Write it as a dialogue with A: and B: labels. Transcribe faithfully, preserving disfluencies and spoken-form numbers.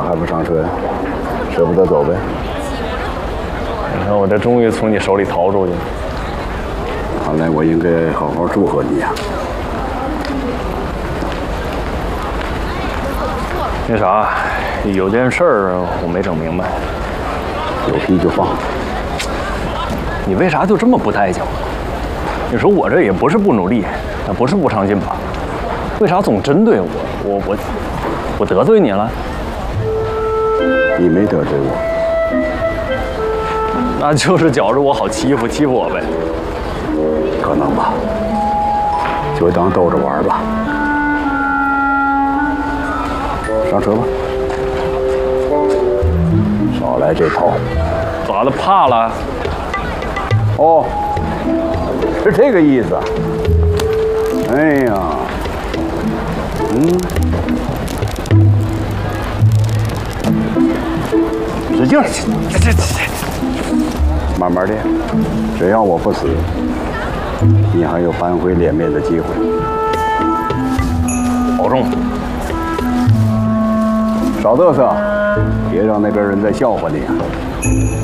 A: 还不上车呀？舍不得走呗？
B: 你看我这终于从你手里逃出去了。
A: 看来我应该好好祝贺你呀。
B: 那啥，有件事儿我没整明白。
A: 有屁就放。
B: 你为啥就这么不待见我？你说我这也不是不努力，也不是不上进吧？为啥总针对我？我我我得罪你了？
A: 你没得罪我，
B: 那就是觉着我好欺负，欺负我呗。
A: 可能吧，就当逗着玩吧。上车吧，少来这套。
B: 咋的？怕了？
A: 哦，是这个意思。哎呀，嗯，使劲儿，这这这，慢慢练，只要我不死，你还有扳回脸面的机会。
B: 保重。
A: 少嘚瑟，别让那边人再笑话你啊。